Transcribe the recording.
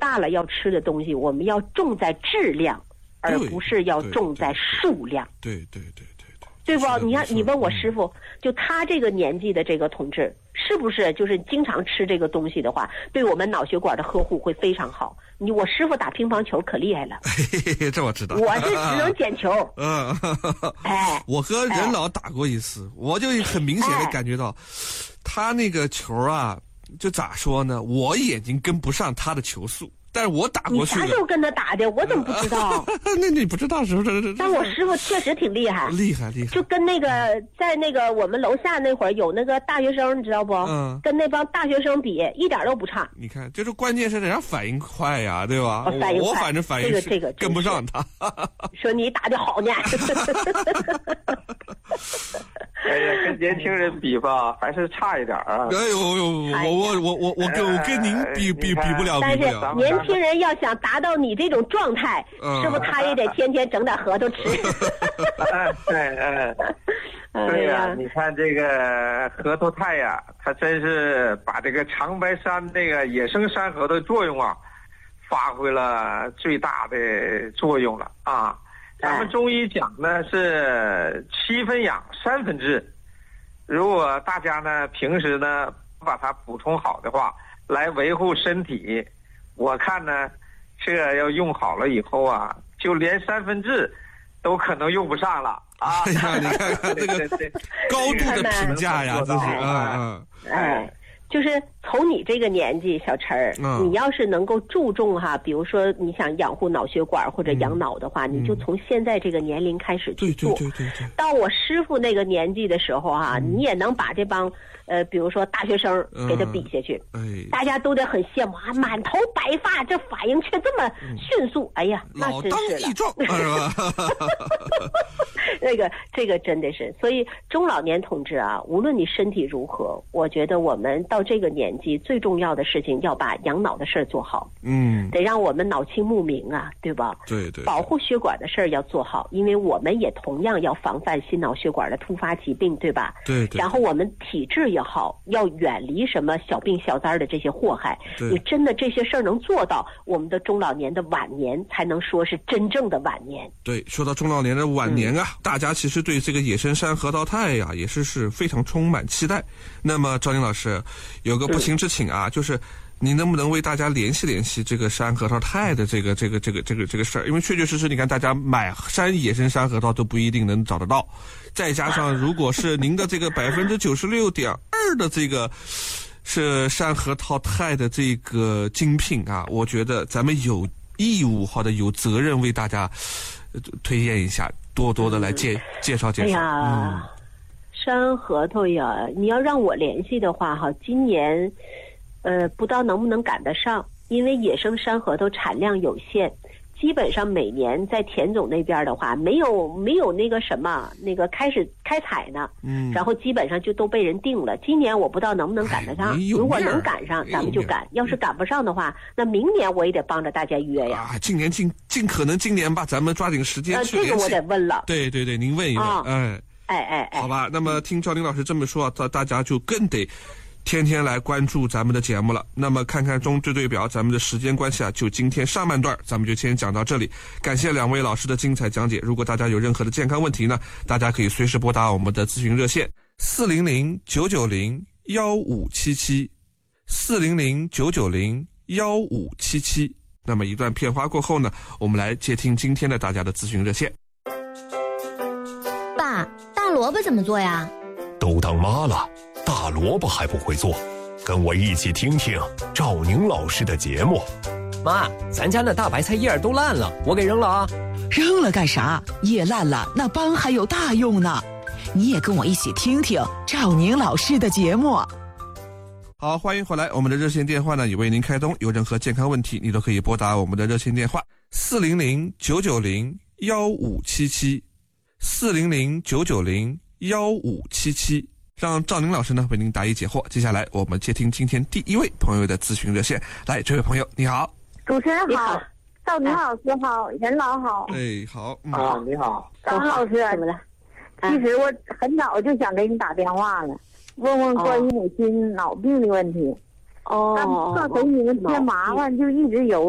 大了要吃的东西，我们要重在质量，而不是要重在数量。 对， 对不？你看，你问我师傅，就他这个年纪的这个同志，是不是就是经常吃这个东西的话，对我们脑血管的呵护会非常好？我师傅打乒乓球可厉害了， 这我知道。 我是只能捡球。 我和任老打过一次，我就很明显的感觉到，他那个球啊，就咋说呢？我眼睛跟不上他的球速。但是我打过去， 你啥时候跟他打的？我怎么不知道？ 那你不知道是不是？ 但我师傅确实挺厉害， 厉害。 就跟那个在那个我们楼下那会儿有那个大学生，你知道不？跟那帮大学生比，一点都不差。 你看，就是关键是人家反应快呀，对吧？我反正反应这个跟不上他。 说你打得好呢。 哎呀，跟年轻人比吧，还是差一点啊。 哎呦，我跟您比不了。 但是年轻人要想达到你这种状态，是不是他也得天天整点核桃吃？ 对呀，你看这个核桃肽呀，它真是把这个长白山这个野生山核的作用啊，发挥了最大的作用了啊。咱们中医讲呢是7分养3分治，如果大家呢平时呢把它补充好的话，来维护身体，我看呢这要用好了以后啊，就连3分治都可能用不上了啊！ 哎呀，你看看这个高度的评价呀，这是就是从你这个年纪，小陈儿，你要是能够注重比如说你想养护脑血管或者养脑的话，你就从现在这个年龄开始去做。对。到我师傅那个年纪的时候你也能把这帮比如说大学生给他比下去，大家都得很羡慕满头白发，这反应却这么迅速。哎呀，那真是老当益壮，是吧？ 这个真的是，所以中老年同志无论你身体如何，我觉得我们到这个年纪最重要的事情要把养脑的事儿做好，得让我们脑清目明对吧？ 对， 保护血管的事儿要做好，因为我们也同样要防范心脑血管的突发疾病，对吧？ 对。 然后我们体质也好，要远离什么小病小灾的这些祸害。你真的这些事儿能做到，我们的中老年的晚年才能说是真正的晚年。 对，说到中老年的晚年大家其实对这个野生山核桃肽呀也是非常充满期待。那么赵宁老师有个不情之请就是你能不能为大家联系这个山核桃肽的这个事儿？因为确确实实，你看大家买野生山核桃都不一定能找得到，再加上如果是您的这个96.2%的这个是山核桃肽的这个精品我觉得咱们有义务或者有责任为大家推荐一下，多多的来介绍。 哎呀，山核桃呀，你要让我联系的话今年不知道能不能赶得上，因为野生山核桃产量有限，基本上每年在田总那边的话没有那个什么那个开始开采呢，然后基本上就都被人定了。今年我不知道能不能赶得上，如果能赶上咱们就赶，要是赶不上的话，那明年我也得帮着大家约呀。 今年尽可能今年吧，咱们抓紧时间去联系。 这个我得问了。 对，您问一问。好吧，那么听赵宁老师这么说大家就更得天天来关注咱们的节目了。那么看看中队表，咱们的时间关系就今天上半段咱们就先讲到这里。感谢两位老师的精彩讲解。如果大家有任何的健康问题呢，大家可以随时拨打我们的咨询热线400-990-1577 400-990-1577。那么一段片花过后呢，我们来接听今天的大家的咨询热线。 爸，大萝卜怎么做呀？ 都当妈了，大萝卜还不会做？跟我一起听听赵宁老师的节目。 妈，咱家那大白菜叶都烂了，我给扔了啊。 扔了干啥？叶烂了，那帮还有大用呢。你也跟我一起听听赵宁老师的节目。 好，欢迎回来。我们的热线电话呢也为您开通，有任何健康问题你都可以拨打我们的热线电话400-990-1577 400-990-1577，让赵宁老师呢为您答疑解惑。接下来我们接听今天第一位朋友的咨询热线。来，这位朋友你好。 主持人好，赵宁老师好，任老好。 好。 你好。 张老师怎么了？其实我很早就想给你打电话了，问问关于母亲脑病的问题。但怕给你们添麻烦，就一直犹豫。